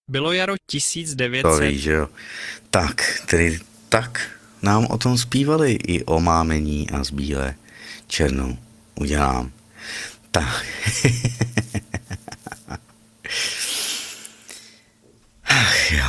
Bylo jaro To 1900. víš, že jo. Tak, tedy tak nám o tom zpívali i o mámení a z bílé černou udělám. Tak. Ach jo.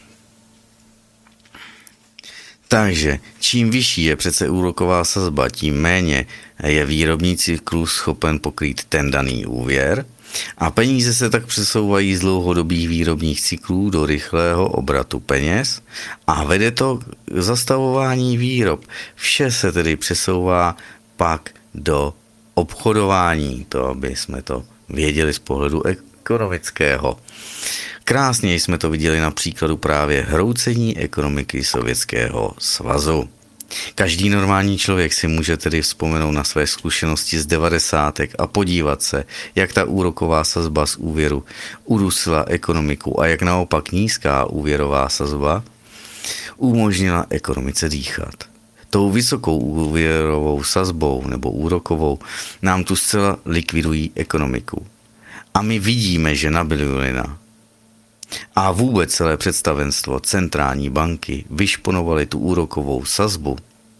Takže čím vyšší je přece úroková sazba, tím méně je výrobní cyklus schopen pokrýt ten daný úvěr a peníze se tak přesouvají z dlouhodobých výrobních cyklů do rychlého obratu peněz a vede to k zastavování výrob. Vše se tedy přesouvá pak do obchodování, to aby jsme to věděli z pohledu ekonomického. Krásně jsme to viděli na příkladu právě hroucení ekonomiky Sovětského svazu. Každý normální člověk si může tedy vzpomenout na své zkušenosti z 90. a podívat se, jak ta úroková sazba z úvěru udusila ekonomiku a jak naopak nízká úvěrová sazba umožnila ekonomice dýchat. Tou vysokou úvěrovou sazbou nebo úrokovou nám tu zcela likvidují ekonomiku. A my vidíme, že Nabiliolina a vůbec celé představenstvo centrální banky vyšponovali tu úrokovou sazbu,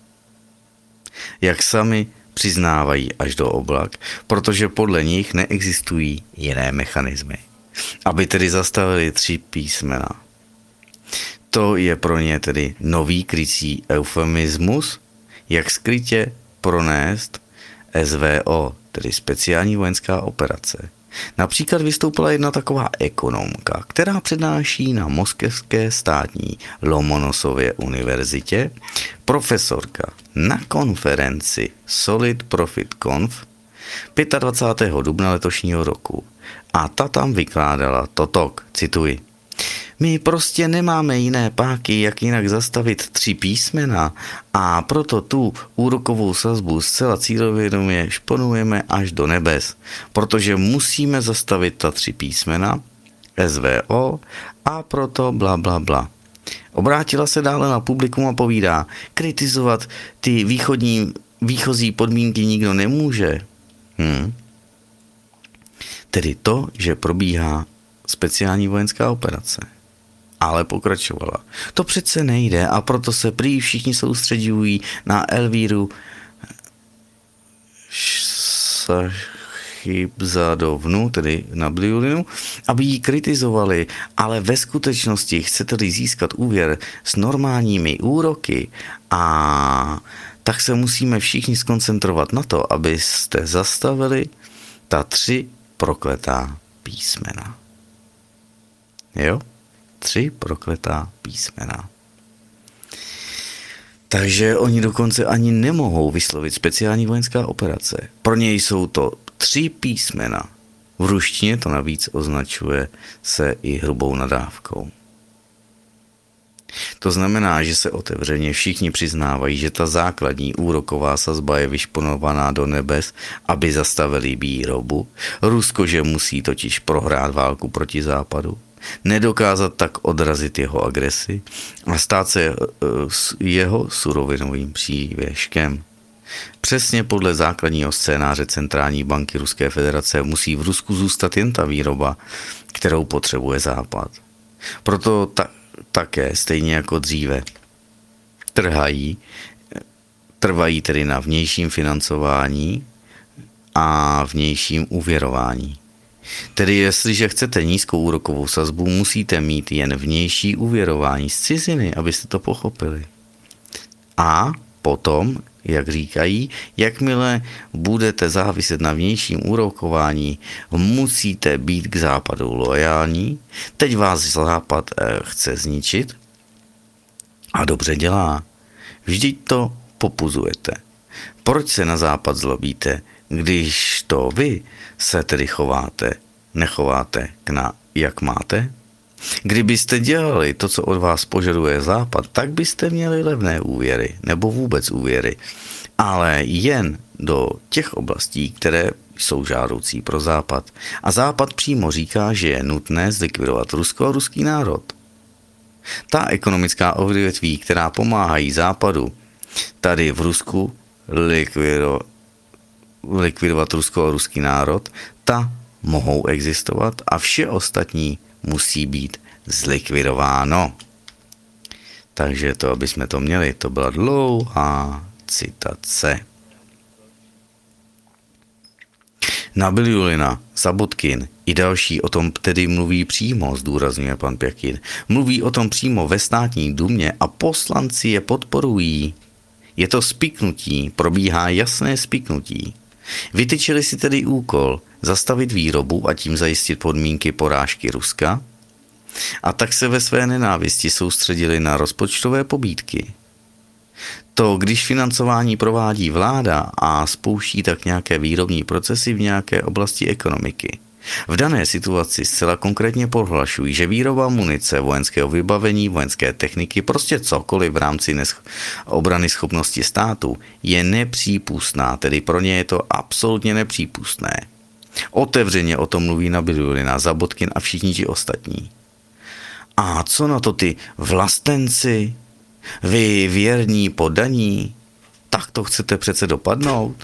jak sami přiznávají až do oblak, protože podle nich neexistují jiné mechanismy, aby tedy zastavili 3 písmena. To je pro ně tedy nový krycí eufemismus, jak skrytě pronést SVO, tedy speciální vojenská operace. Například vystoupila jedna taková ekonomka, která přednáší na Moskevské státní Lomonosově univerzitě, profesorka na konferenci Solid Profit Conf 25. dubna letošního roku. A ta tam vykládala toto, cituji. My prostě nemáme jiné páky, jak jinak zastavit 3 písmena a proto tu úrokovou sazbu zcela cílevědomě šponujeme až do nebes, protože musíme zastavit ta 3 písmena, SVO a proto bla bla bla. Obrátila se dále na publikum a povídá, kritizovat ty výchozí podmínky nikdo nemůže. Tedy to, že probíhá speciální vojenská operace. Ale pokračovala. To přece nejde a proto se prý všichni soustředují na Elvíru Šachibzadovnu, tedy na Bliulinu, aby ji kritizovali, ale ve skutečnosti chcete-li získat úvěr s normálními úroky a tak se musíme všichni skoncentrovat na to, abyste zastavili ta 3 prokletá písmena. Jo? 3 prokletá písmena. Takže oni dokonce ani nemohou vyslovit speciální vojenská operace. Pro něj jsou to 3 písmena. V ruštině to navíc označuje se i hrubou nadávkou. To znamená, že se otevřeně všichni přiznávají, že ta základní úroková sazba je vyšponovaná do nebes, aby zastavili výrobu. Rusko, že musí totiž prohrát válku proti západu, nedokázat tak odrazit jeho agresi a stát se jeho surovinovým přívěškem. Přesně podle základního scénáře Centrální banky Ruské federace musí v Rusku zůstat jen ta výroba, kterou potřebuje Západ. Proto také, stejně jako dříve, trvají tedy na vnějším financování a vnějším úvěrování. Tedy jestliže chcete nízkou úrokovou sazbu, musíte mít jen vnější úvěrování z ciziny, abyste to pochopili. A potom, jak říkají, jakmile budete záviset na vnějším úrokování, musíte být k západu loajální. Teď vás západ chce zničit a dobře dělá. Vždyť to popuzujete. Proč se na západ zlobíte, když to vy se tedy nechováte jak máte? Kdybyste dělali to, co od vás požaduje Západ, tak byste měli levné úvěry, nebo vůbec úvěry. Ale jen do těch oblastí, které jsou žádoucí pro Západ. A Západ přímo říká, že je nutné zlikvidovat Rusko a ruský národ. Ta ekonomická odvětví, která pomáhají Západu, tady v Rusku likvidovat Rusko a ruský národ, ta mohou existovat a vše ostatní musí být zlikvidováno. Takže to, aby jsme to měli, to byla dlouhá citace. Nabiliulina, Zabotkin i další o tom tedy mluví přímo, zdůrazňuje pan Pěkin. Mluví o tom přímo ve státní dumě a poslanci je podporují. Je to spiknutí, probíhá jasné spiknutí. Vytyčili si tedy úkol zastavit výrobu a tím zajistit podmínky porážky Ruska a tak se ve své nenávisti soustředili na rozpočtové pobídky. To, když financování provádí vláda a spouští tak nějaké výrobní procesy v nějaké oblasti ekonomiky. V dané situaci zcela konkrétně prohlašují, že výroba munice, vojenského vybavení, vojenské techniky, prostě cokoliv v rámci obrany schopnosti státu je nepřípustná, tedy pro ně je to absolutně nepřípustné. Otevřeně o tom mluví Nabiliulina, Zabotkin a všichni ti ostatní. A co na to ty vlastenci? Vy věrní poddaní? Tak to chcete přece dopadnout?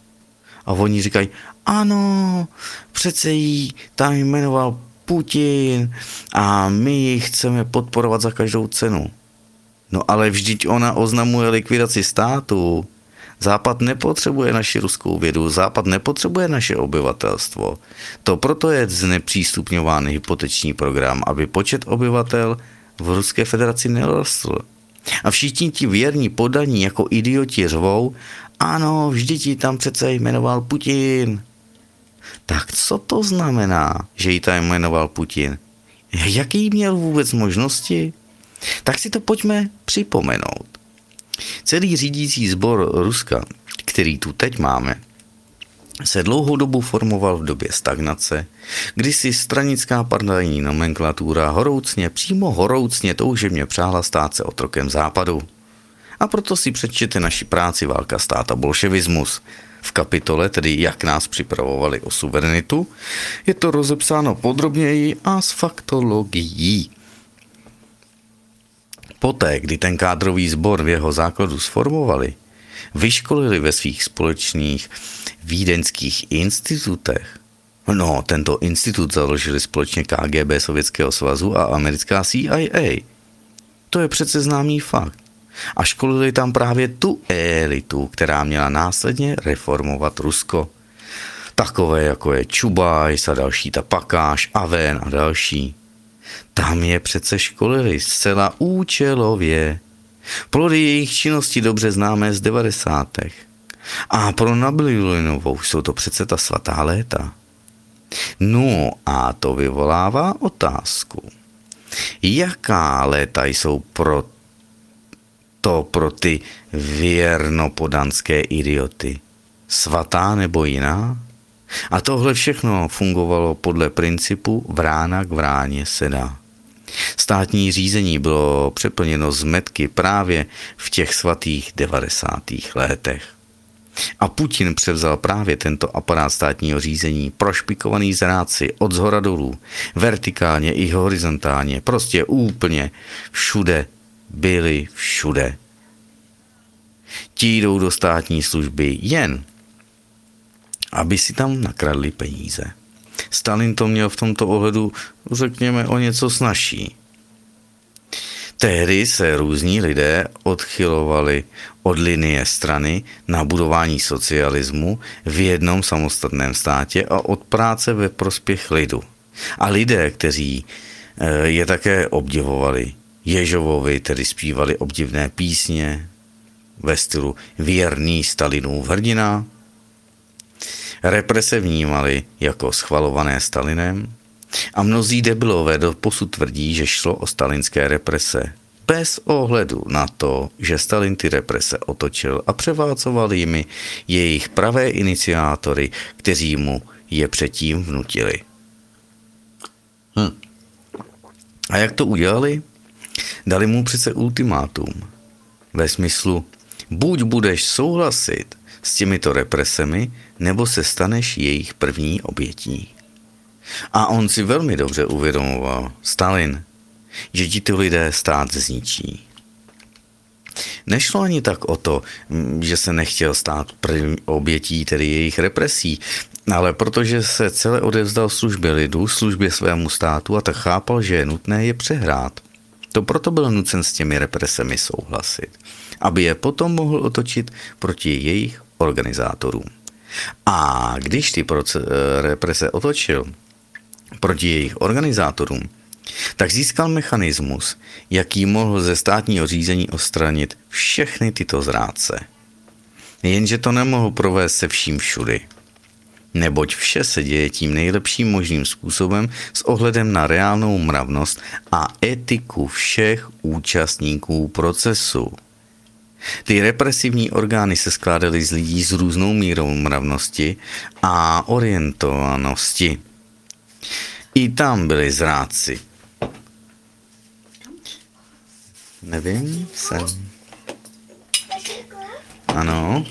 A oni říkají, ano, přece jí tam jmenoval Putin a my ji chceme podporovat za každou cenu. No ale vždyť ona oznamuje likvidaci státu. Západ nepotřebuje naši ruskou vědu, Západ nepotřebuje naše obyvatelstvo. To proto je znepřístupňován hypoteční program, aby počet obyvatel v Ruské federaci nerostl. A všichni ti věrní poddaní jako idioti řvou, ano, vždyť ji tam přece jmenoval Putin. Tak co to znamená, že ji tam jmenoval Putin? Jaký měl vůbec možnosti? Tak si to pojďme připomenout. Celý řídící sbor Ruska, který tu teď máme, se dlouhou dobu formoval v době stagnace, kdy si stranická partajní nomenklatura přímo horoucně toužebně přála stát se otrokem západu. A proto si přečtěte naši práci Válka stát a bolševismus. V kapitole, tedy jak nás připravovali o suverenitu, je to rozepsáno podrobněji a s faktologií. Poté, kdy ten kádrový sbor v jeho základu sformovali, vyškolili ve svých společných vídeňských institutech. No, tento institut založili společně KGB Sovětského svazu a americká CIA. To je přece známý fakt. A školili tam právě tu elitu, která měla následně reformovat Rusko. Takové jako je Čubajs a další ta Pakáš, Aven a další. Tam je přece školili zcela účelově. Plody jejich činnosti dobře známé z 90. A pro Nabiliulinovou jsou to přece ta svatá léta. No a to vyvolává otázku. Jaká léta jsou pro ty věrnopodanské idioty? Svatá nebo jiná? A tohle všechno fungovalo podle principu vrána k vráně sedá. Státní řízení bylo přeplněno zmetky právě v těch svatých 90. letech. A Putin převzal právě tento aparát státního řízení, prošpikovaný zrádci od zhora dolů, vertikálně i horizontálně, prostě úplně všude, byli všude. Ti jdou do státní služby jen, aby si tam nakradli peníze. Stalin to měl v tomto ohledu, řekněme, o něco snazší. Tehdy se různí lidé odchylovali od linie strany na budování socialismu v jednom samostatném státě a od práce ve prospěch lidu. A lidé, kteří je také obdivovali, Ježovovi tedy zpívali obdivné písně ve stylu věrný Stalinův hrdina, represe vnímali jako schvalované Stalinem a mnozí debilové doposud tvrdí, že šlo o stalinské represe, bez ohledu na to, že Stalin ty represe otočil a převálcoval jimi jejich pravé iniciátory, kteří mu je předtím vnutili. A jak to udělali? Dali mu přece ultimátum. Ve smyslu, buď budeš souhlasit s těmito represemi, nebo se staneš jejich první obětí. A on si velmi dobře uvědomoval, Stalin, že ti ty lidé stát zničí. Nešlo ani tak o to, že se nechtěl stát obětí tedy jejich represí, ale protože se celé odevzdal službě lidu, službě svému státu a tak chápal, že je nutné je přehrát. To proto byl nucen s těmi represemi souhlasit, aby je potom mohl otočit proti jejich organizátorům. A když ty represe otočil proti jejich organizátorům, tak získal mechanismus, jaký mohl ze státního řízení odstranit všechny tyto zrádce. Jenže to nemohl provést se vším všudy. Neboť vše se děje tím nejlepším možným způsobem s ohledem na reálnou mravnost a etiku všech účastníků procesu. Ty represivní orgány se skládaly z lidí s různou mírou mravnosti a orientovanosti. I tam byli zrádci. Nevím, jsem. Ano.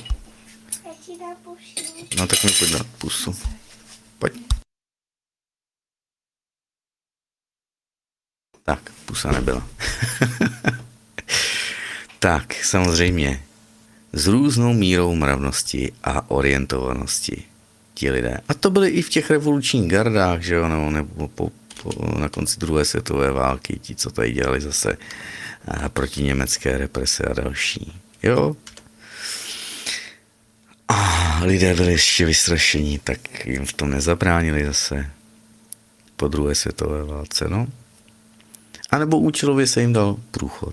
No tak mi pojď dát pusu. Pojď. Tak, pusa nebyla. Tak, samozřejmě. S různou mírou mravnosti a orientovanosti ti lidé. A to byly i v těch revolučních gardách, že jo, nebo na konci druhé světové války, ti, co tady dělali zase proti německé represe a další. Jo. A lidé byli ještě vystrašení, tak jim v tom nezabránili zase po druhé světové válce, no. A nebo účelově se jim dal průchod.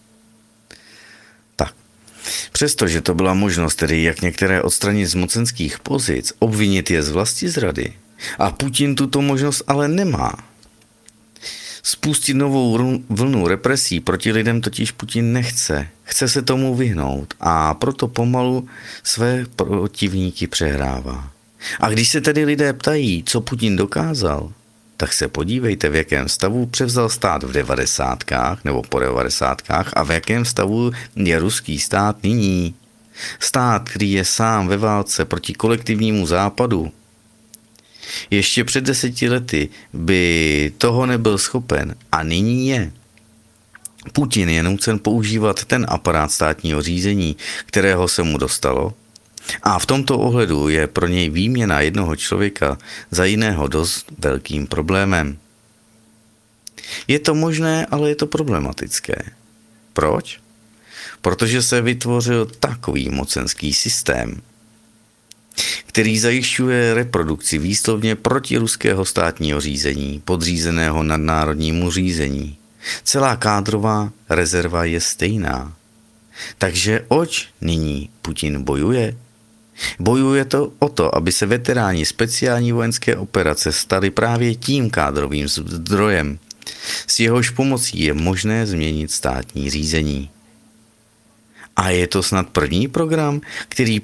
Tak. Přestože to byla možnost, tedy jak některé odstranit z mocenských pozic, obvinit je z vlastizrady, a Putin tuto možnost ale nemá. Spustit novou vlnu represí proti lidem totiž Putin nechce. Chce se tomu vyhnout a proto pomalu své protivníky přehrává. A když se tedy lidé ptají, co Putin dokázal, tak se podívejte, v jakém stavu převzal stát v 90kách nebo po 90kách a v jakém stavu je ruský stát nyní. Stát, který je sám ve válce proti kolektivnímu západu. Ještě před 10 lety by toho nebyl schopen a nyní je. Putin je nucen používat ten aparát státního řízení, kterého se mu dostalo, a v tomto ohledu je pro něj výměna jednoho člověka za jiného dost velkým problémem. Je to možné, ale je to problematické. Proč? Protože se vytvořil takový mocenský systém, který zajišťuje reprodukci výslovně protiruského státního řízení, podřízeného nadnárodnímu řízení. Celá kádrová rezerva je stejná. Takže oč nyní Putin bojuje? Bojuje to o to, aby se veteráni speciální vojenské operace stali právě tím kádrovým zdrojem, s jehož pomocí je možné změnit státní řízení. A je to snad první program, kterým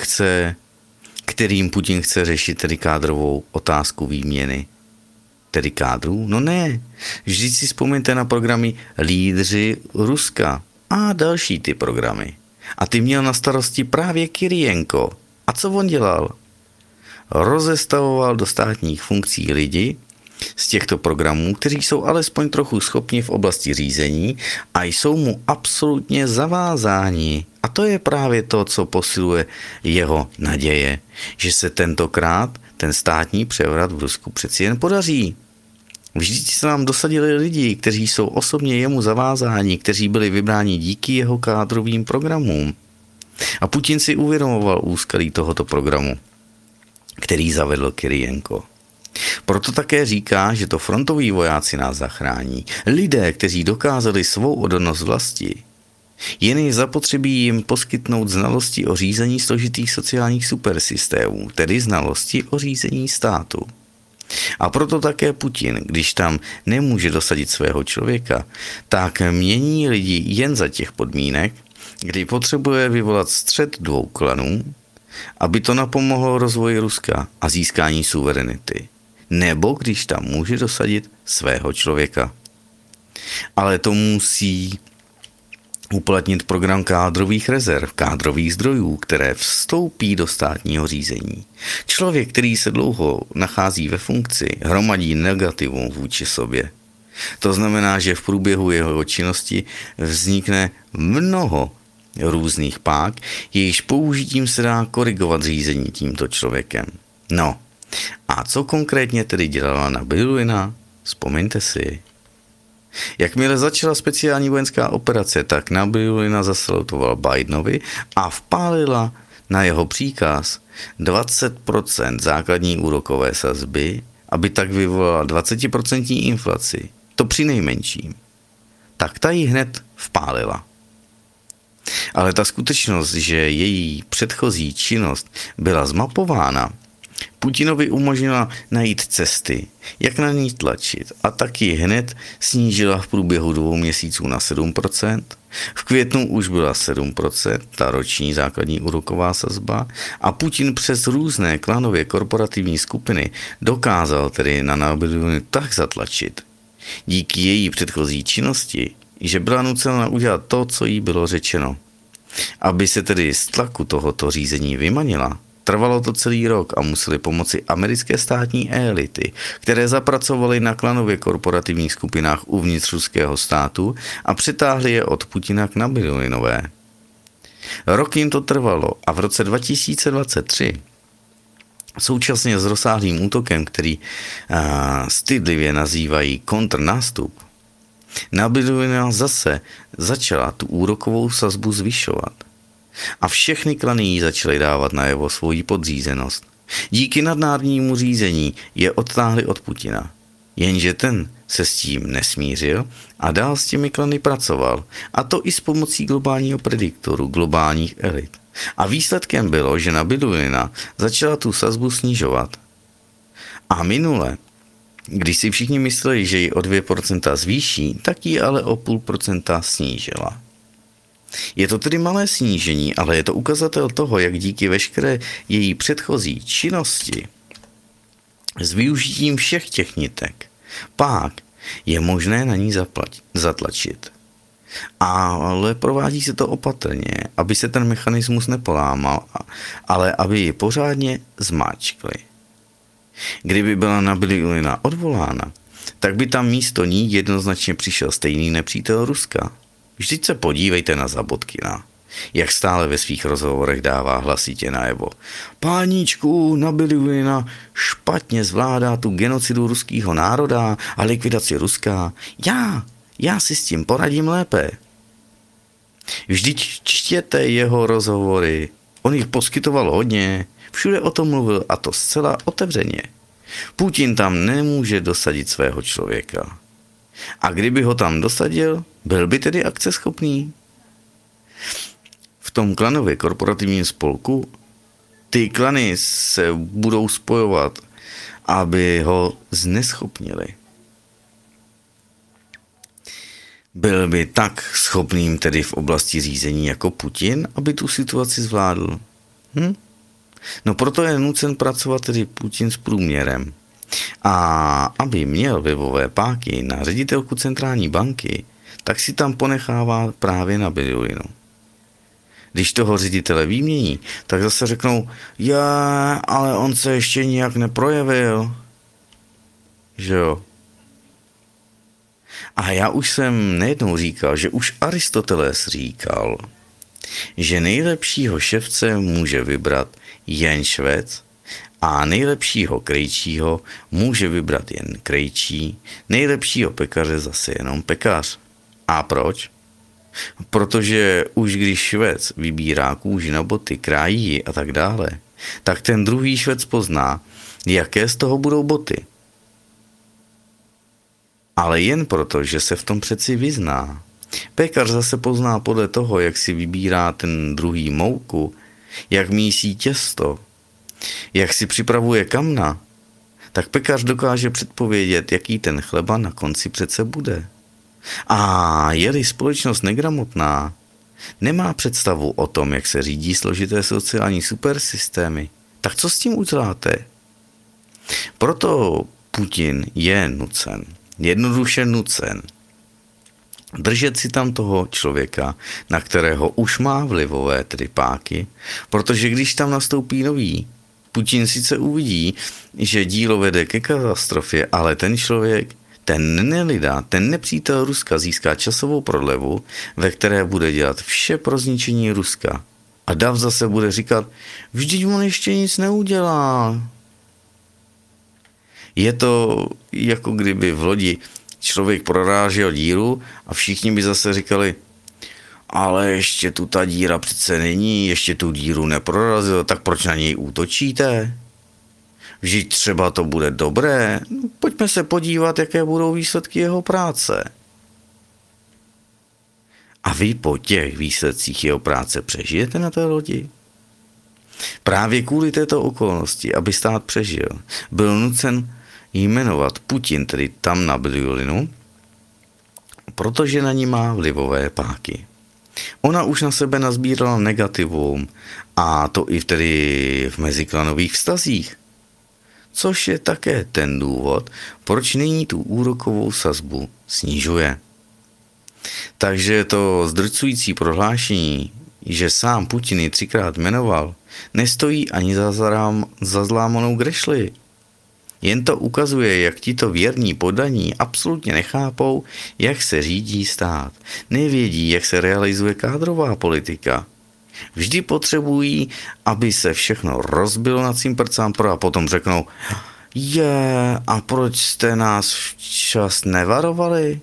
Putin chce řešit tedy kádrovou otázku výměny. Tedy kádrů? No ne. Vždyť si vzpomeňte na programy Lídři Ruska a další ty programy. A ty měl na starosti právě Kyrienko. A co on dělal? Rozestavoval do státních funkcí lidi z těchto programů, kteří jsou alespoň trochu schopni v oblasti řízení a jsou mu absolutně zavázáni. A to je právě to, co posiluje jeho naděje, že se tentokrát ten státní převrat v Rusku přeci jen podaří. Vždyť se nám dosadili lidi, kteří jsou osobně jemu zavázáni, kteří byli vybráni díky jeho kádrovým programům. A Putin si uvědomoval úskalí tohoto programu, který zavedl Kyrienko. Proto také říká, že to frontoví vojáci nás zachrání. Lidé, kteří dokázali svou odolnost vlasti. Jen je zapotřebí jim poskytnout znalosti o řízení složitých sociálních supersystémů, tedy znalosti o řízení státu. A proto také Putin, když tam nemůže dosadit svého člověka, tak mění lidi jen za těch podmínek, kdy potřebuje vyvolat střet dvou klanů, aby to napomohlo rozvoji Ruska a získání suverenity. Nebo když tam může dosadit svého člověka. Ale to musí uplatnit program kádrových rezerv, kádrových zdrojů, které vstoupí do státního řízení. Člověk, který se dlouho nachází ve funkci, hromadí negativum vůči sobě. To znamená, že v průběhu jeho činnosti vznikne mnoho různých pák, jejichž použitím se dá korigovat řízení tímto člověkem. No, a co konkrétně tedy dělala Nabililina? Vzpomeňte si. Jakmile začala speciální vojenská operace, tak Nabililina zasalutovala Bidenovi a vpálila na jeho příkaz 20% základní úrokové sazby, aby tak vyvolala 20% inflaci. To při nejmenším. Tak ta ji hned vpálila. Ale ta skutečnost, že její předchozí činnost byla zmapována, Putinovi umožnila najít cesty, jak na ní tlačit, a taky hned snížila v průběhu 2 měsíců na 7%. V květnu už byla 7%, ta roční základní úroková sazba, a Putin přes různé klanově korporativní skupiny dokázal tedy na Nabililinu tak zatlačit, díky její předchozí činnosti, že byla nucena udělat to, co jí bylo řečeno. Aby se tedy z tlaku tohoto řízení vymanila, trvalo to celý rok a museli pomoci americké státní elity, které zapracovaly na klanově korporativních skupinách uvnitř ruského státu a přitáhli je od Putina k Nabililinové. Rok jim to trvalo a v roce 2023 současně s rozsáhlým útokem, který stydlivě nazývají kontrnástup, Nabililina zase začala tu úrokovou sazbu zvyšovat. A všechny klany jí začaly dávat najevo svoji podřízenost. Díky nadnárodnímu řízení je odtáhli od Putina. Jenže ten se s tím nesmířil a dál s těmi klany pracoval. A to i s pomocí globálního prediktoru, globálních elit. A výsledkem bylo, že Nabililina začala tu sazbu snižovat. A minule, když si všichni mysleli, že ji o 2% zvýší, tak ji ale o 0,5% snížila. Je to tedy malé snížení, ale je to ukazatel toho, jak díky veškeré její předchozí činnosti s využitím všech těch nitek pak je možné na ní zatlačit. Ale provádí se to opatrně, aby se ten mechanismus nepolámal, ale aby ji pořádně zmáčkli. Kdyby byla Nabililina odvolána, tak by tam místo ní jednoznačně přišel stejný nepřítel Ruska. Vždyť se podívejte na Zabotkina, jak stále ve svých rozhovorech dává hlasitě najevo. Páníčku, Nabililina špatně zvládá tu genocidu ruského národa a likvidaci Ruska. Já si s tím poradím lépe. Vždyť čtěte jeho rozhovory. On jich poskytoval hodně, všude o tom mluvil, a to zcela otevřeně. Putin tam nemůže dosadit svého člověka. A kdyby ho tam dosadil, byl by tedy akceschopný? V tom klanově korporativním spolku ty klany se budou spojovat, aby ho zneschopnili. Byl by tak schopným tedy v oblasti řízení jako Putin, aby tu situaci zvládl? No proto je nucen pracovat tedy Putin s průměrem. A aby měl webové páky na ředitelku centrální banky, tak si tam ponechává právě Nabililinu. Když toho ředitele vymění, tak zase řeknou, ale on se ještě nijak neprojevil. Že jo? A já už jsem nejednou říkal, že už Aristoteles říkal, že nejlepšího ševce může vybrat jen švec a nejlepšího krejčího může vybrat jen krejčí, nejlepšího pekaře zase jenom pekař. A proč? Protože už když švec vybírá kůži na boty, krájí ji a tak dále, tak ten druhý švec pozná, jaké z toho budou boty. Ale jen proto, že se v tom přeci vyzná. Pekař zase pozná podle toho, jak si vybírá ten druhý mouku, jak mísí těsto, jak si připravuje kamna, tak pekař dokáže předpovědět, jaký ten chleba na konci přece bude. A je-li společnost negramotná, nemá představu o tom, jak se řídí složité sociální supersystémy, tak co s tím uděláte? Proto Putin je nucen, jednoduše nucen, držet si tam toho člověka, na kterého už má vlivové tedy páky, protože když tam nastoupí nový, Putin sice uvidí, že dílo vede ke katastrofě, ale ten člověk, Ten nelida, ten nepřítel Ruska získá časovou prodlevu, ve které bude dělat vše pro zničení Ruska. A dav zase bude říkat, vždyť on ještě nic neudělá. Je to jako kdyby v lodi člověk prorážel díru a všichni by zase říkali, ale ještě tu ta díra přece není, ještě tu díru neprorazil, tak proč na něj útočíte? Vždyť třeba to bude dobré, pojďme se podívat, jaké budou výsledky jeho práce. A vy po těch výsledcích jeho práce přežijete na té lodi? Právě kvůli této okolnosti, aby stát přežil, byl nucen jmenovat Putin, tedy tam na Bílinu, protože na ní má vlivové páky. Ona už na sebe nazbírala negativum, a to i tedy v meziklanových vztazích. Což je také ten důvod, proč nyní tu úrokovou sazbu snižuje. Takže to zdrcující prohlášení, že sám Putin ji 3krát jmenoval, nestojí ani za zlámanou grešli. Jen to ukazuje, jak tito věrní poddaní absolutně nechápou, jak se řídí stát. Nevědí, jak se realizuje kádrová politika. Vždy potřebují, aby se všechno rozbilo na cimprcám a potom řeknou, a proč jste nás včas nevarovali?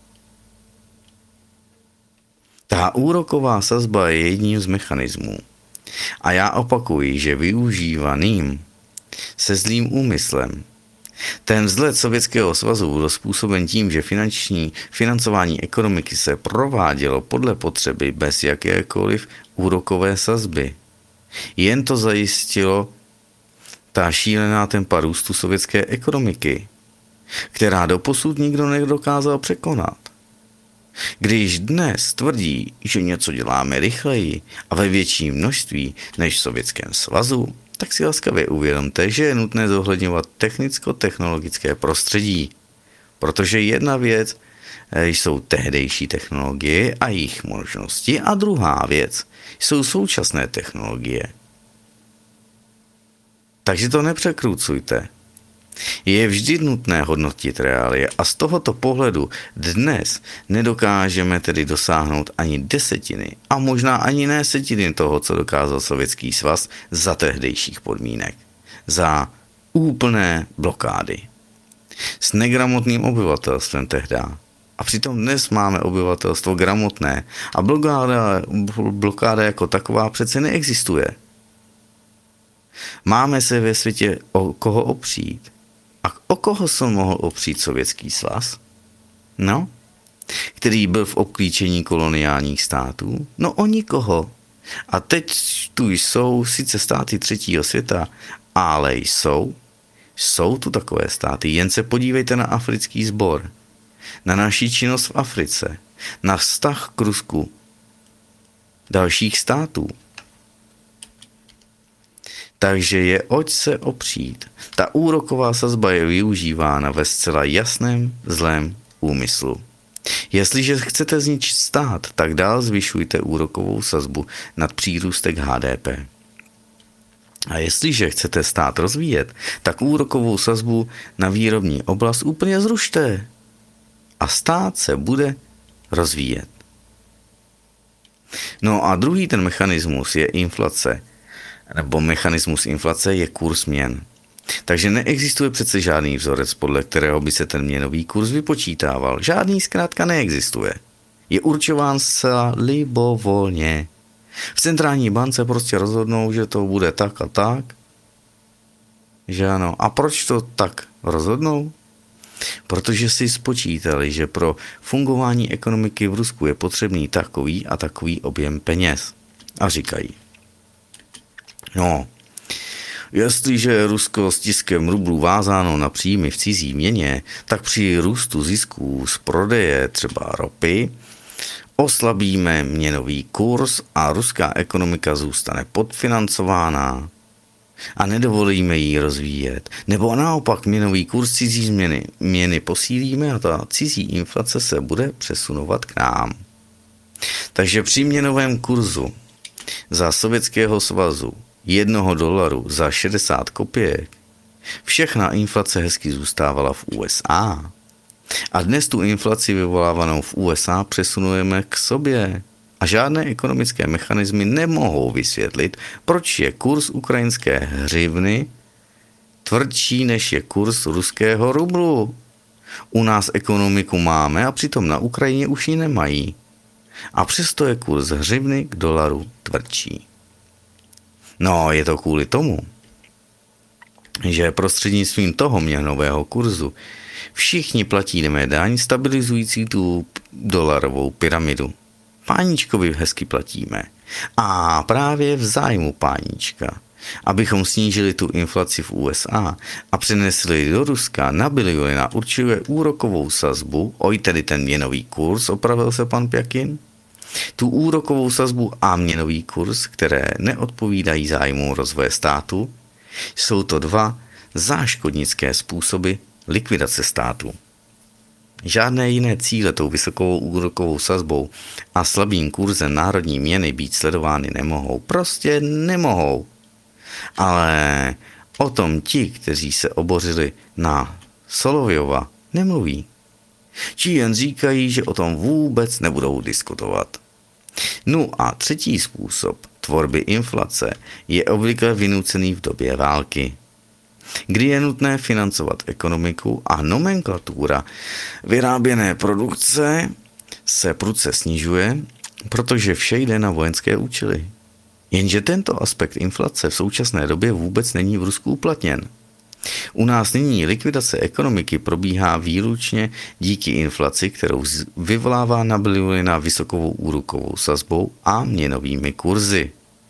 Ta úroková sazba je jedním z mechanismů. A já opakuji, že využívaným se zlým úmyslem. Ten vzhled Sovětského svazu byl způsoben tím, že financování ekonomiky se provádělo podle potřeby bez jakékoliv úrokové sazby. Jen to zajistilo ta šílená tempa růstu sovětské ekonomiky, která doposud nikdo nedokázal překonat. Když dnes tvrdí, že něco děláme rychleji a ve větším množství než v Sovětském svazu, tak si laskavě uvědomte, že je nutné zohledňovat technicko-technologické prostředí. Protože jedna věc jsou tehdejší technologie a jejich možnosti a druhá věc jsou současné technologie. Takže to nepřekrucujte. Je vždy nutné hodnotit reálie a z tohoto pohledu dnes nedokážeme tedy dosáhnout ani desetiny a možná ani ne setiny toho, co dokázal Sovětský svaz za tehdejších podmínek. Za úplné blokády. S negramotným obyvatelstvem tehda. A přitom dnes máme obyvatelstvo gramotné a blokáda jako taková přece neexistuje. Máme se ve světě o koho opřít. A o koho se mohl opřít Sovětský svaz? No, který byl v obklíčení koloniálních států? No o nikoho. A teď tu jsou sice státy třetího světa, ale jsou tu takové státy. Jen se podívejte na africký sbor, na naši činnost v Africe, na vztah k Rusku dalších států. Takže je oč se opřít. Ta úroková sazba je využívána ve zcela jasném zlém úmyslu. Jestliže chcete zničit stát, tak dál zvyšujte úrokovou sazbu nad přírůstek HDP. A jestliže chcete stát rozvíjet, tak úrokovou sazbu na výrobní oblast úplně zrušte. A stát se bude rozvíjet. No a druhý ten mechanismus je inflace. Nebo mechanismus inflace je kurz měn. Takže neexistuje přece žádný vzorec, podle kterého by se ten měnový kurz vypočítával. Žádný zkrátka neexistuje. Je určován zcela libovolně. V centrální bance prostě rozhodnou, že to bude tak a tak. Že ano. A proč to tak rozhodnou? Protože si spočítali, že pro fungování ekonomiky v Rusku je potřebný takový a takový objem peněz. A říkají, no, jestliže je Rusko s tiskem rublů vázáno na příjmy v cizí měně, tak při růstu zisků z prodeje třeba ropy oslabíme měnový kurz a ruská ekonomika zůstane podfinancována a nedovolíme jí rozvíjet. Nebo naopak měnový kurz cizí měny posílíme a ta cizí inflace se bude přesunovat k nám. Takže při měnovém kurzu za Sovětského svazu $1 za 60 kopěk všechna inflace hezky zůstávala v USA. A dnes tu inflaci vyvolávanou v USA přesunujeme k sobě. A žádné ekonomické mechanismy nemohou vysvětlit, proč je kurz ukrajinské hřivny tvrdší, než je kurz ruského rublu. U nás ekonomiku máme a přitom na Ukrajině už ji nemají. A přesto je kurz hřivny k dolaru tvrdší. No, je to kvůli tomu, že prostřednictvím toho měnového kurzu všichni platíme daň stabilizující tu dolarovou pyramidu. Páničkovi hezky platíme. A právě v zájmu pánička, abychom snížili tu inflaci v USA a přenesli do Ruska, nabili na určitě úrokovou sazbu, tedy ten měnový kurz, opravil se pan Pjakin, tu úrokovou sazbu a měnový kurz, které neodpovídají zájmu rozvoje státu, jsou to dva záškodnické způsoby likvidace státu. Žádné jiné cíle tou vysokou úrokovou sazbou a slabým kurzem národní měny být sledovány nemohou. Prostě nemohou. Ale o tom ti, kteří se obořili na Solovyova, nemluví. Či jen říkají, že o tom vůbec nebudou diskutovat. No a třetí způsob tvorby inflace je obvykle vynucený v době války, kdy je nutné financovat ekonomiku a nomenklatura vyráběné produkce se prudce snižuje, protože vše jde na vojenské účely. Jenže tento aspekt inflace v současné době vůbec není v Rusku uplatněn. U nás nyní likvidace ekonomiky probíhá výlučně díky inflaci, kterou vyvolává nabílina vysokou úrokovou sazbou a měnovými kurzy.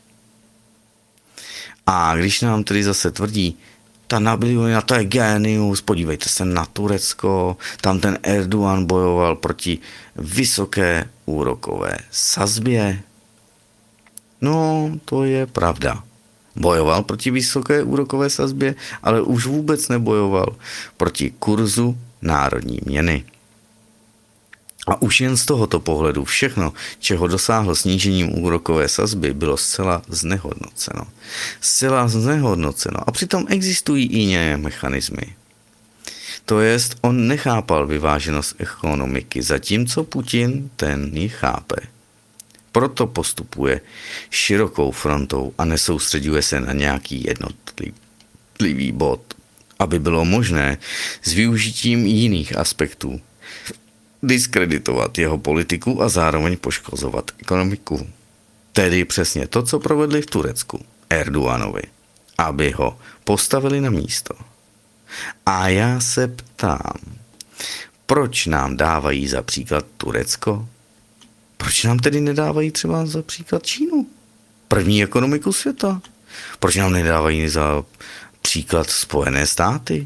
A když nám tedy zase tvrdí, ta nabílina, to je génius, podívejte se na Turecko, tam ten Erdogan bojoval proti vysoké úrokové sazbě. No, to je pravda. Bojoval proti vysoké úrokové sazbě, ale už vůbec nebojoval proti kurzu národní měny. A už jen z tohoto pohledu všechno, čeho dosáhlo snížením úrokové sazby, bylo zcela znehodnoceno. Zcela znehodnoceno. A přitom existují i jiné mechanismy. To jest, on nechápal vyváženost ekonomiky, zatímco Putin ten ji chápe. Proto postupuje širokou frontou a nesoustředuje se na nějaký jednotlivý bod, aby bylo možné s využitím jiných aspektů diskreditovat jeho politiku a zároveň poškozovat ekonomiku. Tedy přesně to, co provedli v Turecku Erdoganovi, aby ho postavili na místo. A já se ptám, proč nám dávají za příklad Turecko? Proč nám tedy nedávají třeba za příklad Čínu? První ekonomiku světa. Proč nám nedávají za příklad Spojené státy?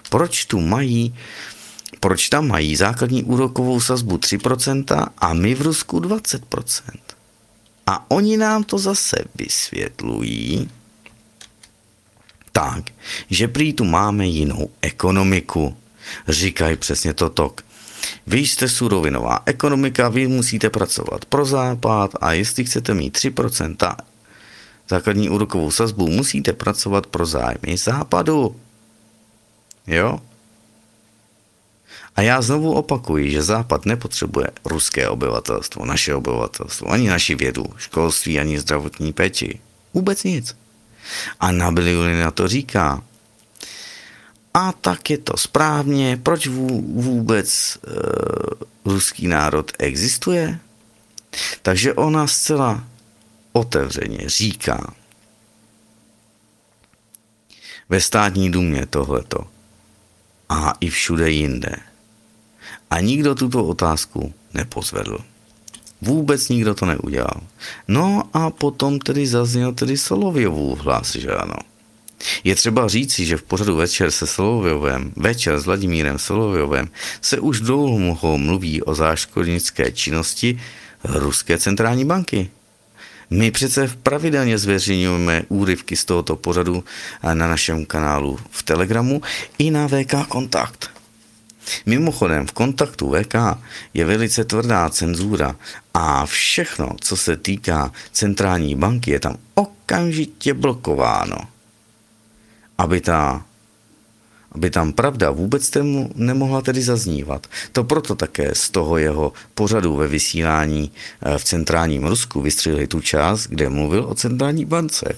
Proč tam mají základní úrokovou sazbu 3% a my v Rusku 20%? A oni nám to zase vysvětlují tak, že prý tu máme jinou ekonomiku. Říkají přesně toto. Vy jste surovinová ekonomika, vy musíte pracovat pro západ a jestli chcete mít 3% základní úrokovou sazbu, musíte pracovat pro zájmy západu. Jo? A já znovu opakuji, že západ nepotřebuje ruské obyvatelstvo, naše obyvatelstvo, ani naši vědu, školství, ani zdravotní péči. Vůbec nic. A Nabiliulina to říká. A tak je to správně, proč vůbec ruský národ existuje? Takže ona zcela otevřeně říká ve státní dumě tohleto a i všude jinde. A nikdo tuto otázku nepozvedl. Vůbec nikdo to neudělal. No a potom tedy zazněl tedy Solovyovův hlas, že ano. Je třeba říci, že v pořadu Večer s Vladimírem Solovyovem se už dlouho mluví o záškodnické činnosti Ruské centrální banky. My přece pravidelně zveřejňujeme úryvky z tohoto pořadu na našem kanálu v Telegramu i na VK Kontakt. Mimochodem v Kontaktu VK je velice tvrdá cenzura a všechno, co se týká centrální banky, je tam okamžitě blokováno. aby tam pravda vůbec nemohla tedy zaznívat. To proto také z toho jeho pořadu ve vysílání v centrálním Rusku vystřelili tu část, kde mluvil o centrální bance.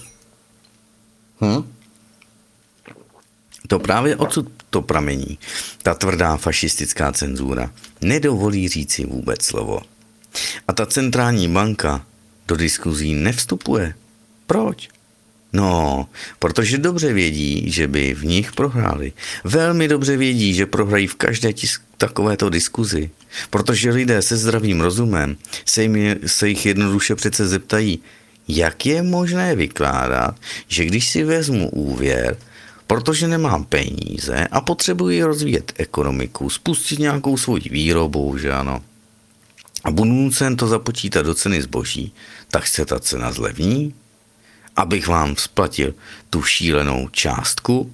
To právě odsud to pramení. Ta tvrdá fašistická cenzura nedovolí říci vůbec slovo. A ta centrální banka do diskuzí nevstupuje. Proč? No, protože dobře vědí, že by v nich prohráli. Velmi dobře vědí, že prohrají v každé takovéto diskuzi. Protože lidé se zdravým rozumem se jich jednoduše přece zeptají, jak je možné vykládat, že když si vezmu úvěr, protože nemám peníze a potřebuji rozvíjet ekonomiku, spustit nějakou svoji výrobu, že ano, a budu nucen to započítat do ceny zboží, tak se ta cena zlevní, abych vám splatil tu šílenou částku.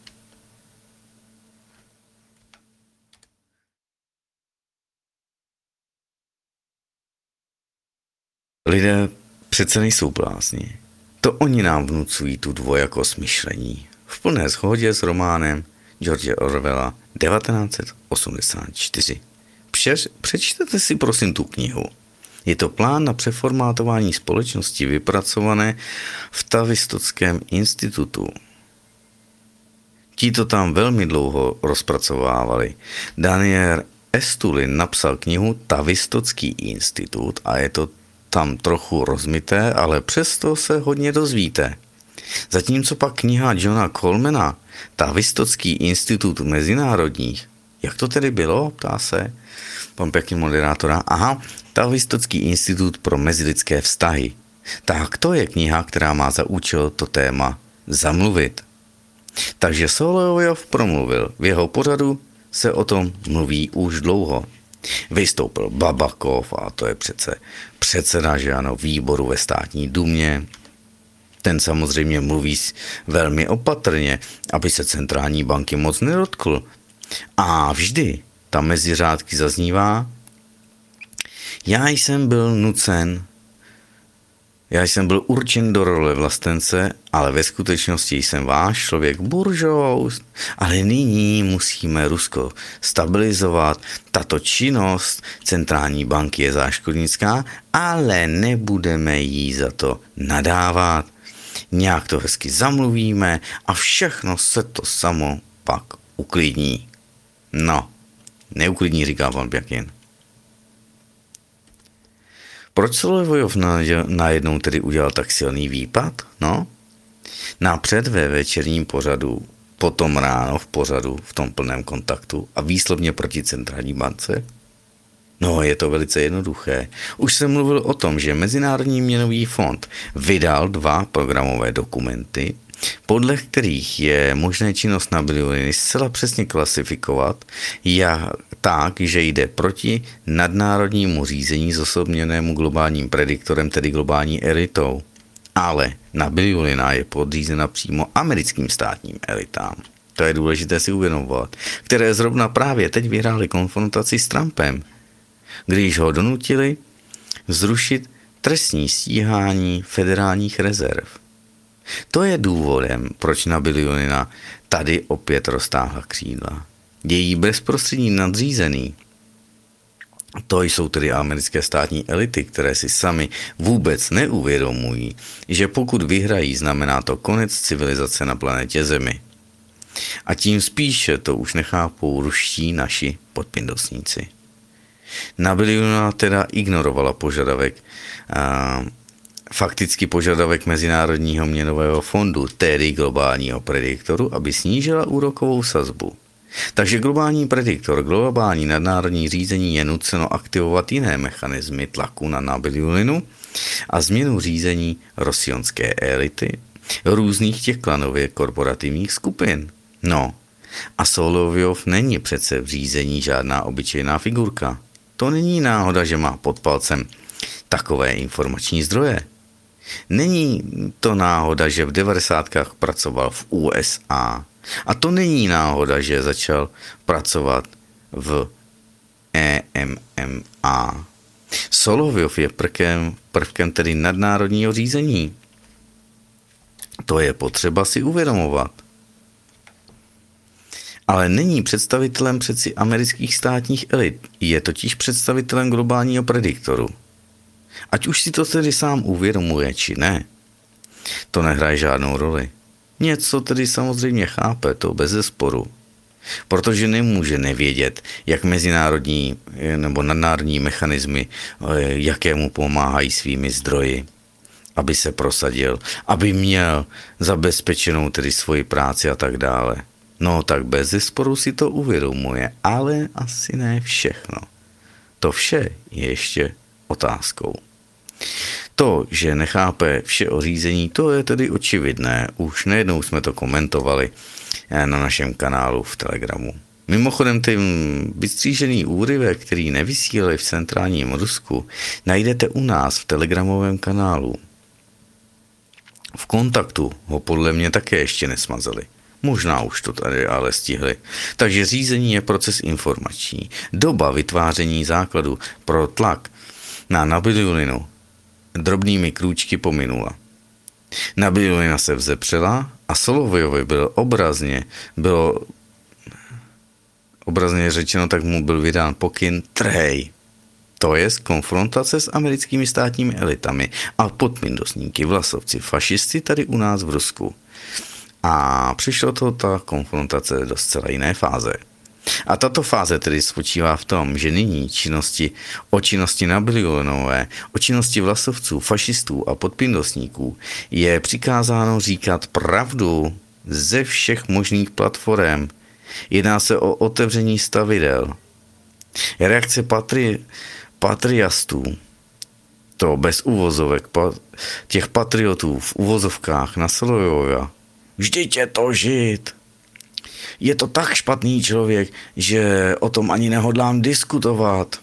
Lidé přece nejsou blázni. To oni nám vnucují tu dvojakost myšlení. V plné shodě s románem George Orwella 1984. Přečtěte si prosím tu knihu. Je to plán na přeformátování společnosti vypracované v Tavistockém institutu. Ti to tam velmi dlouho rozpracovávali. Daniel Estulin napsal knihu Tavistocký institut a je to tam trochu rozmité, ale přesto se hodně dozvíte. Zatímco pak kniha Johna Colemana Tavistocký institut mezinárodních. Jak to tedy bylo? Ptá se pan pěkný moderátora. Aha, Tavistocký institut pro mezilidské vztahy. Tak to je kniha, která má za účel to téma zamluvit. Takže Solovjov promluvil. V jeho pořadu se o tom mluví už dlouho. Vystoupil Babakov, a to je přece předseda, že ano, výboru ve státní dumě. Ten samozřejmě mluví velmi opatrně, aby se centrální banky moc nedotkl. A vždy tam mezi řádky zaznívá, já jsem byl určen do role vlastence, ale ve skutečnosti jsem váš člověk buržous, ale nyní musíme Rusko stabilizovat. Tato činnost centrální banky je záškodnická, ale nebudeme jí za to nadávat. Nějak to hezky zamluvíme a všechno se to samo pak uklidní. No, neuklidní, říká pan Pjakin. Proč Solovjov najednou tedy udělal tak silný výpad? No, napřed ve večerním pořadu, potom ráno v pořadu v tom plném kontaktu a výslovně proti centrální bance? No, je to velice jednoduché. Už jsem mluvil o tom, že Mezinárodní měnový fond vydal 2 programové dokumenty, podle kterých je možné činnost Nabiliny zcela přesně klasifikovat tak, že jde proti nadnárodnímu řízení zosobněnému globálním prediktorem, tedy globální elitou. Ale Nabilina je podřízena přímo americkým státním elitám. To je důležité si uvědomovat, které zrovna právě teď vyhrály konfrontaci s Trumpem, když ho donutili zrušit trestní stíhání federálních rezerv. To je důvodem, proč Nabilina tady opět roztáhla křídla. Její bezprostřední nadřízený, to jsou tedy americké státní elity, které si sami vůbec neuvědomují, že pokud vyhrají, znamená to konec civilizace na planetě Zemi. A tím spíše to už nechápou ruští naši podpindosníci. Nabilina teda ignorovala fakticky požadavek Mezinárodního měnového fondu, tedy globálního prediktoru, aby snížila úrokovou sazbu. Takže globální prediktor, globální nadnárodní řízení je nuceno aktivovat jiné mechanismy tlaku na Nabilinu a změnu řízení rosionské elity, různých těch klanově korporativních skupin. No, a Solovjov není přece v řízení žádná obyčejná figurka. To není náhoda, že má pod palcem takové informační zdroje. Není to náhoda, že v 90kách pracoval v USA. A to není náhoda, že začal pracovat v EMMA. Solovjov je prvkem tedy nadnárodního řízení. To je potřeba si uvědomovat. Ale není představitelem přeci amerických státních elit, je totiž představitelem globálního prediktoru. Ať už si to tedy sám uvědomuje, či ne, to nehraje žádnou roli. Něco tedy samozřejmě chápe, to bezesporu. Protože nemůže nevědět, jak mezinárodní nebo nadnárodní mechanismy, jakému pomáhají svými zdroji, aby se prosadil, aby měl zabezpečenou tedy svoji práci a tak dále. No tak bezesporu si to uvědomuje, ale asi ne všechno. To vše je ještě otázkou. To, že nechápe vše o řízení, to je tedy očividné. Už nejednou jsme to komentovali na našem kanálu v Telegramu. Mimochodem ten vystřížený úryvek, který nevysílali v centrálním Rusku, najdete u nás v telegramovém kanálu. V kontaktu ho podle mě také ještě nesmazali. Možná už to tady ale stihli. Takže řízení je proces informační. Doba vytváření základu pro tlak na Nabiulinu drobnými krůčky pominula. Nabiulina se vzepřela a Solovjovi bylo obrazně řečeno, tak mu byl vydán pokyn trhej. To je konfrontace s americkými státními elitami a podpindosníky, vlasovci, fašisty tady u nás v Rusku. A přišlo to ta konfrontace do zcela jiné fáze. A tato fáze tedy spočívá v tom, že nyní o činnosti Nabiulinové, o činnosti vlasovců, fašistů a podpindosníků je přikázáno říkat pravdu ze všech možných platform. Jedná se o otevření stavidel. Reakce patriastů, to bez uvozovek, těch patriotů v uvozovkách na Solovjova. Vždyť je to Žid. Je to tak špatný člověk, že o tom ani nehodlám diskutovat.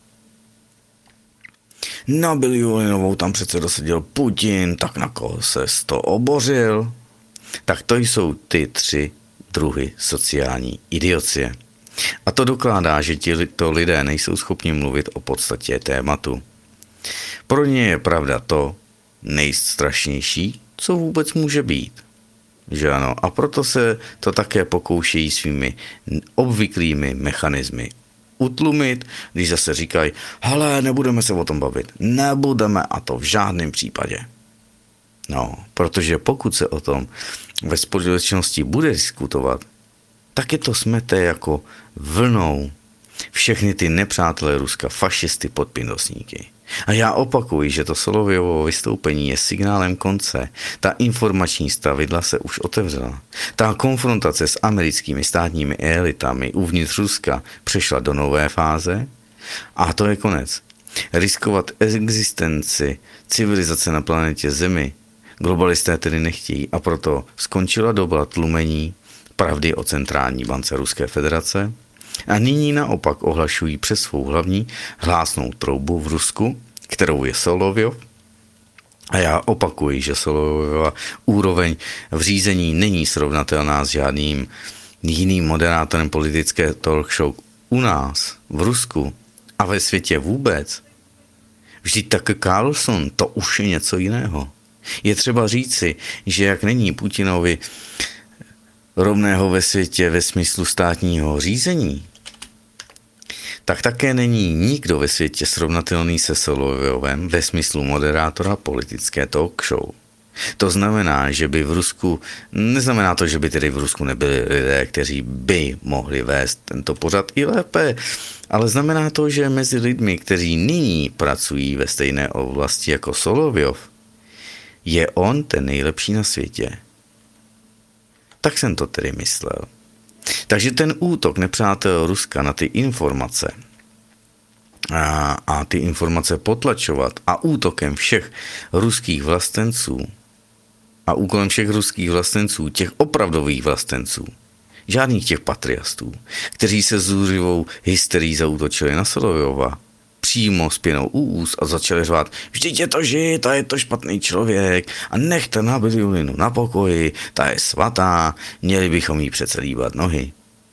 Nabiulinovou tam přece dosadil Putin, tak na koho se to obořil. Tak to jsou ty 3 druhy sociální idiocie. A to dokládá, že tito lidé nejsou schopni mluvit o podstatě tématu. Pro ně je pravda to nejstrašnější, co vůbec může být. Že ano? A proto se to také pokoušejí svými obvyklými mechanismy utlumit, když zase říkají, hele, nebudeme se o tom bavit. Nebudeme, a to v žádném případě. No, protože pokud se o tom ve společnosti bude diskutovat, tak je to smete jako vlnou všechny ty nepřátelé Ruska, fašisty, podpindosníky. A já opakuji, že to Solovjovo vystoupení je signálem konce. Ta informační stavidla se už otevřela. Ta konfrontace s americkými státními elitami uvnitř Ruska přešla do nové fáze a to je konec. Riskovat existenci civilizace na planetě Zemi globalisté tedy nechtějí a proto skončila doba tlumení pravdy o centrální bance Ruské federace a nyní naopak ohlašují přes svou hlavní hlásnou troubu v Rusku, kterou je Solovjov. A já opakuji, že Solovjova úroveň v řízení není srovnatelná s žádným jiným moderátorem politické talk show u nás, v Rusku a ve světě vůbec. Vždyť tak Carlson, to už je něco jiného. Je třeba říci, že jak není Putinovi rovného ve světě ve smyslu státního řízení, tak také není nikdo ve světě srovnatelný se Solovjovem ve smyslu moderátora politické talk show. To znamená, že by v Rusku, neznamená to, že by tedy v Rusku nebyli lidé, kteří by mohli vést tento pořad i lépe, ale znamená to, že mezi lidmi, kteří nyní pracují ve stejné oblasti jako Solovjov, je on ten nejlepší na světě. Tak jsem to tedy myslel. Takže ten útok nepřátel Ruska na ty informace a ty informace potlačovat a útokem všech ruských vlastenců a úkolem všech ruských vlastenců, těch opravdových vlastenců, žádných těch patriastů, kteří se zúřivou hysterií zaútočili na Solovjova, přímo s pěnou u úst a začali řvát, vždyť je to Žid a je to špatný člověk a nechte Nabiulinu na pokoji, ta je svatá, měli bychom jí přece líbat nohy.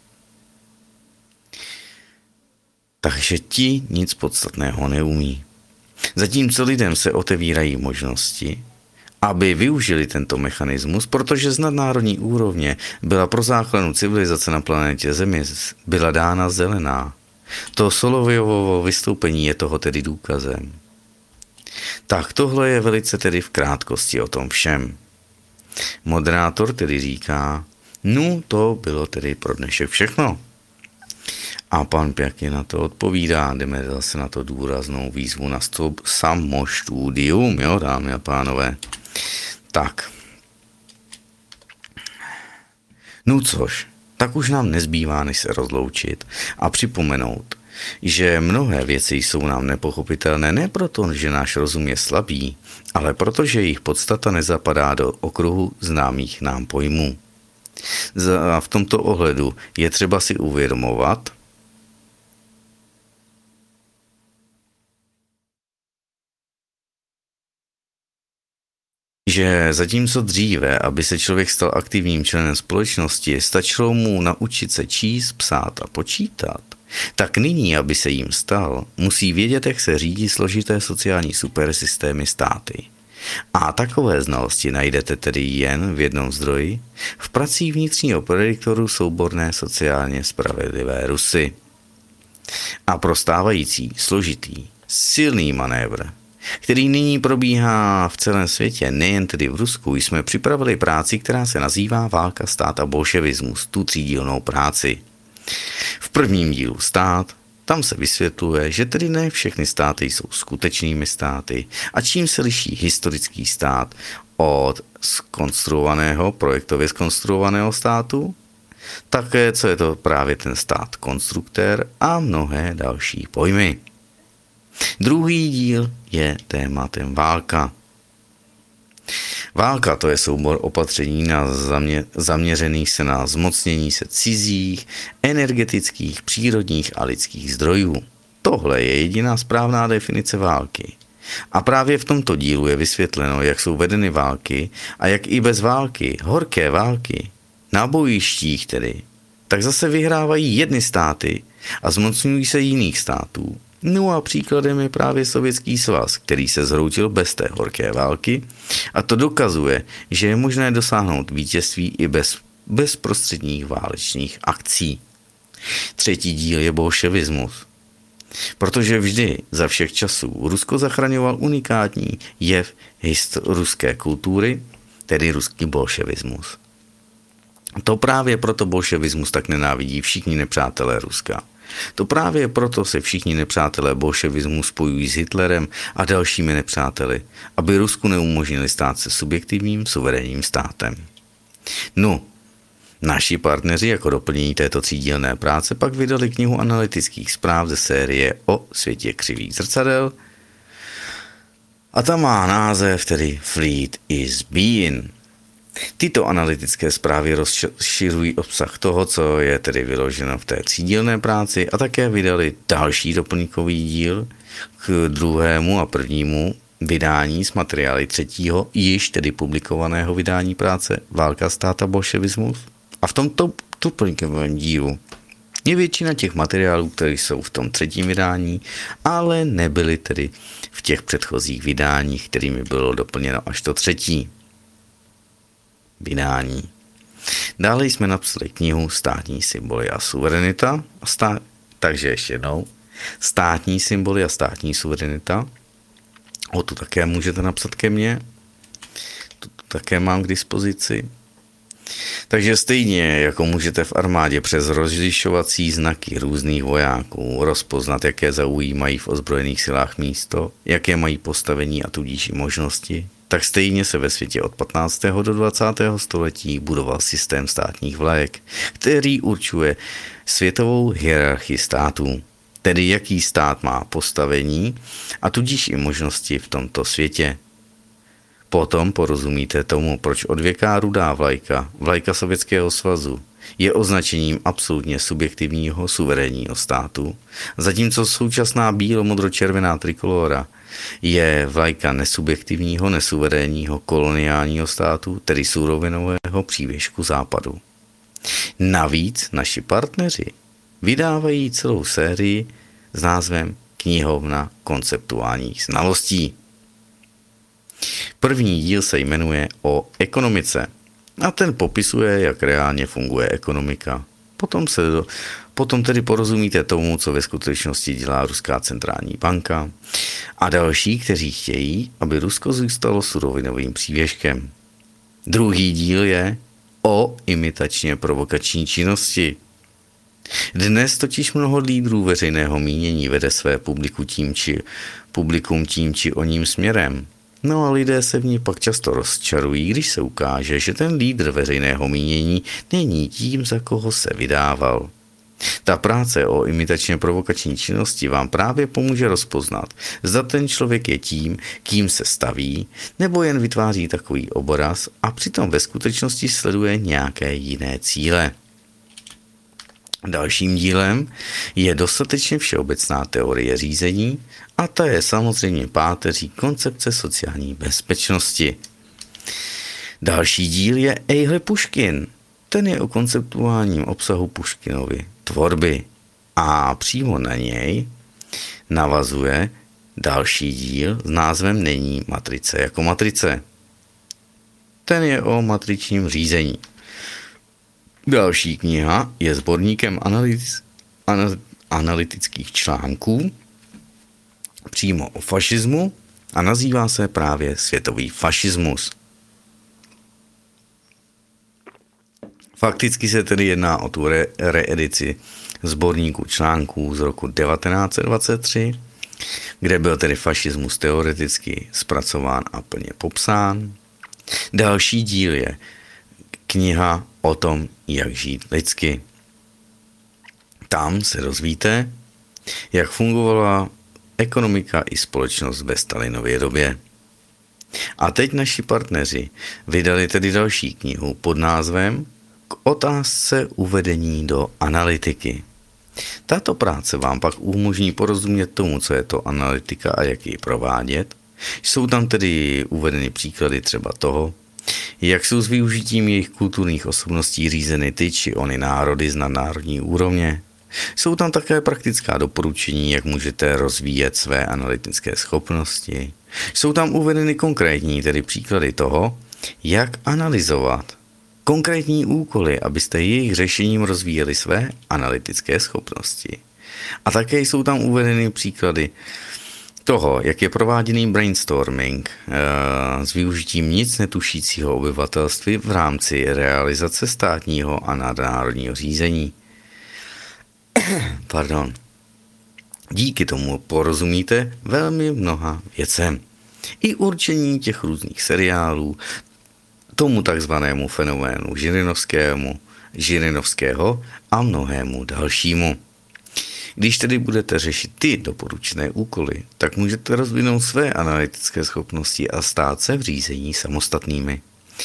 Takže ti nic podstatného neumí. Zatímco lidem se otevírají možnosti aby využili tento mechanismus, protože z nadnárodní úrovně byla pro záchranu civilizace na planetě Země byla dána zelená. To Solovjovovo vystoupení je toho tedy důkazem. Tak tohle je velice tedy v krátkosti o tom všem. Moderátor tedy říká, no to bylo tedy pro dnešek všechno. A pan pěkně na to odpovídá, jdeme zase na to důraznou výzvu na samostudium, jo, dámy a pánové. Tak. No což, tak už nám nezbývá, než se rozloučit a připomenout, že mnohé věci jsou nám nepochopitelné ne proto, že náš rozum je slabý, ale protože jejich podstata nezapadá do okruhu známých nám pojmů. A v tomto ohledu je třeba si uvědomovat, že zatímco dříve, aby se člověk stal aktivním členem společnosti, stačilo mu naučit se číst, psát a počítat, tak nyní, aby se jím stal, musí vědět, jak se řídí složité sociální supersystémy státy. A takové znalosti najdete tedy jen v jednom zdroji, v prací vnitřního prediktoru souborné sociálně spravedlivé Rusy. A pro stávající, složitý, silný manévr, který nyní probíhá v celém světě, nejen tedy v Rusku, jsme připravili práci, která se nazývá Válka, stát a bolševismus, tu třídílnou práci. V prvním dílu Stát, tam se vysvětluje, že tedy ne všechny státy jsou skutečnými státy a čím se liší historický stát od zkonstruovaného, projektově zkonstruovaného státu, také co je to právě ten stát konstruktér a mnohé další pojmy. Druhý díl je tématem válka. Válka to je soubor opatření zaměřených se na zmocnění se cizích, energetických, přírodních a lidských zdrojů. Tohle je jediná správná definice války. A právě v tomto dílu je vysvětleno, jak jsou vedeny války a jak i bez války, horké války, na bojištích tedy, tak zase vyhrávají jedny státy a zmocňují se jiných států. No a příkladem je právě Sovětský svaz, který se zhroutil bez té horké války a to dokazuje, že je možné dosáhnout vítězství i bez bezprostředních válečných akcí. Třetí díl je bolševismus. Protože vždy za všech časů Rusko zachraňoval unikátní jev ruské kultury, tedy ruský bolševismus. To právě proto bolševismus tak nenávidí všichni nepřátelé Ruska. To právě proto se všichni nepřátelé bolševismu spojují s Hitlerem a dalšími nepřáteli, aby Rusku neumožnili stát se subjektivním suverénním státem. No, naši partneři jako doplnění této třídílné práce pak vydali knihu analytických zpráv ze série o světě křivých zrcadel a ta má název tedy Fleet is Being. Tyto analytické zprávy rozšiřují obsah toho, co je tedy vyloženo v té třídílné práci a také vydali další doplňkový díl k druhému a prvnímu vydání s materiály třetího, již tedy publikovaného vydání práce Válka, stát a bolševismus. A v tomto doplňkovém dílu je většina těch materiálů, které jsou v tom třetím vydání, ale nebyly tedy v těch předchozích vydáních, kterými bylo doplněno až to třetí vydání. Dále jsme napsali knihu Státní symboly a suverenita. Takže ještě jednou. Státní symboly a státní suverenita. O tu také můžete napsat ke mně. Tu také mám k dispozici. Takže stejně jako můžete v armádě přes rozlišovací znaky různých vojáků rozpoznat, jaké zaujímají v ozbrojených silách místo, jaké mají postavení a tudíž i možnosti, tak stejně se ve světě od 15. do 20. století budoval systém státních vlajek, který určuje světovou hierarchii států, tedy jaký stát má postavení a tudíž i možnosti v tomto světě. Potom porozumíte tomu, proč odvěká rudá vlajka Sovětského svazu, je označením absolutně subjektivního suverénního státu, zatímco současná bílo-modro-červená trikolóra je vlajka nesubjektivního, nesuverénního koloniálního státu, tedy surovinového přívěšku západu. Navíc naši partneři vydávají celou sérii s názvem Knihovna konceptuálních znalostí. První díl se jmenuje o ekonomice a ten popisuje, jak reálně funguje ekonomika. Potom tedy porozumíte tomu, co ve skutečnosti dělá Ruská centrální banka a další, kteří chtějí, aby Rusko zůstalo surovinovým přívěškem. Druhý díl je o imitačně provokační činnosti. Dnes totiž mnoho lídrů veřejného mínění vede své publikum tím či oním směrem. No a lidé se v ní pak často rozčarují, když se ukáže, že ten lídr veřejného mínění není tím, za koho se vydával. Ta práce o imitačně provokační činnosti vám právě pomůže rozpoznat, zda ten člověk je tím, kým se staví, nebo jen vytváří takový obraz a přitom ve skutečnosti sleduje nějaké jiné cíle. Dalším dílem je dostatečně všeobecná teorie řízení a ta je samozřejmě páteří koncepce sociální bezpečnosti. Další díl je Ejhle Puškin. Ten je o konceptuálním obsahu Puškinovy tvorby a přímo na něj navazuje další díl s názvem Není matrice jako matrice. Ten je o matričním řízení. Další kniha je sborníkem analytických článků přímo o fašismu a nazývá se právě Světový fašismus. Fakticky se tedy jedná o tu reedici sborníku článků z roku 1923, kde byl tedy fašismus teoreticky zpracován a plně popsán. Další díl je kniha o tom, jak žít lidsky. Tam se dozvíte, jak fungovala ekonomika i společnost ve Stalinově době. A teď naši partneři vydali tedy další knihu pod názvem K otázce uvedení do analytiky. Tato práce vám pak umožní porozumět tomu, co je to analytika a jak ji provádět. Jsou tam tedy uvedeny příklady třeba toho, jak jsou s využitím jejich kulturních osobností řízeny ty či ony národy z nadnárodní úrovně. Jsou tam také praktická doporučení, jak můžete rozvíjet své analytické schopnosti. Jsou tam uvedeny konkrétní, tedy příklady toho, jak analyzovat. Konkrétní úkoly, abyste jejich řešením rozvíjeli své analytické schopnosti. A také jsou tam uvedeny příklady toho, jak je prováděný brainstorming s využitím nic netušícího obyvatelství v rámci realizace státního a nadnárodního řízení. Pardon. Díky tomu porozumíte velmi mnoha věcem. I určení těch různých seriálů, tomu takzvanému fenoménu Žirinovského a mnohému dalšímu. Když tedy budete řešit ty doporučené úkoly, tak můžete rozvinout své analytické schopnosti a stát se v řízení samostatnými.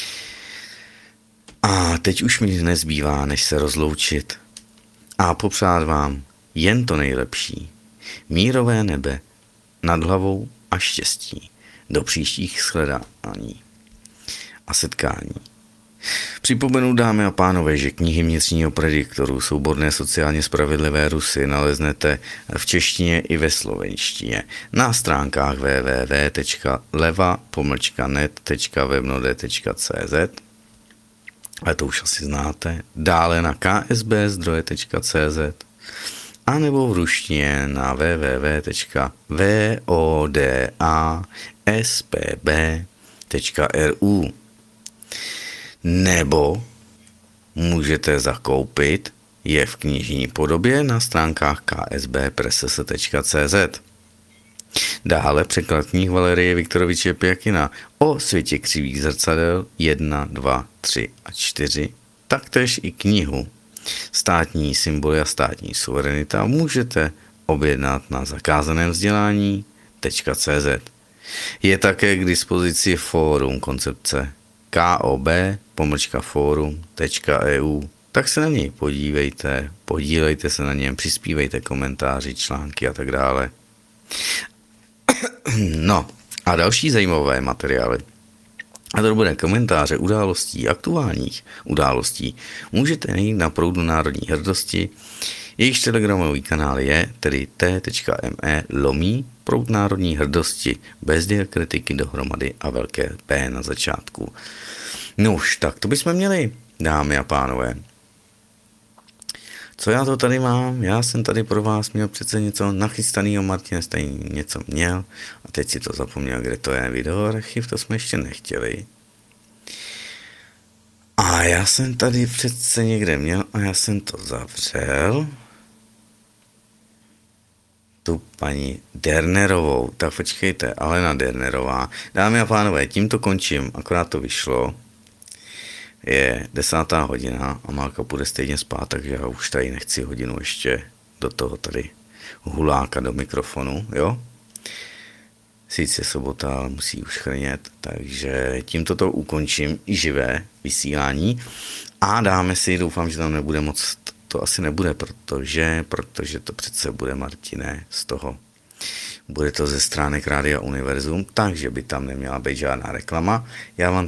A teď už mi nezbývá, než se rozloučit a popřát vám jen to nejlepší. Mírové nebe nad hlavou a štěstí. Do příštích shledání a setkání. Připomenu, dámy a pánové, že knihy Vnitřního prediktoru Souborné sociálně spravedlivé Rusy naleznete v češtině i ve slovenštině na stránkách www.leva-net.webnode.cz, ale to už asi znáte, dále na ksbzdroje.cz a nebo v ruštině na www.vodaspb.ru. Nebo můžete zakoupit je v knižní podobě na stránkách ksbpress.cz. Dále překlad knih Valerie Viktoroviče Pjakina o světě křivých zrcadel 1, 2, 3 a 4, taktéž i knihu Státní symboly a státní suverenita můžete objednat na zakázaném vzdělání.cz. Je také k dispozici fórum koncepce kob-forum.eu, tak se na něj podívejte, podílejte se na něm, přispívejte komentáři, články a tak dále. No a další zajímavé materiály a to bude komentáře událostí, aktuálních událostí, můžete najít na proudu Národní hrdosti. Jejich telegramový kanál je tedy t.me/proud Národní hrdosti bez diakritiky dohromady a velké P na začátku. No už, tak to bychom měli, dámy a pánové. Co já to tady mám? Já jsem tady pro vás měl přece něco nachystanýho, Martin jste něco měl a teď si to zapomněl, kde to je videoarchiv, to jsme ještě nechtěli. A já jsem tady přece někde měl a já jsem to zavřel. Tu paní Dernerovou, tak počkejte, Alena Dernerová. Dámy a pánové, tímto končím, akorát to vyšlo. Je 10. hodina a Málka půjde stejně spát, takže já už tady nechci hodinu ještě do toho tady huláka do mikrofonu, jo? Sice sobota, ale musí už chrnět, takže tímto to ukončím i živé vysílání a dáme si, doufám, že tam nebude moc, to asi nebude, protože to přece bude, Martine, z toho. Bude to ze stránek Rádia Univerzum, takže by tam neměla být žádná reklama. Já vám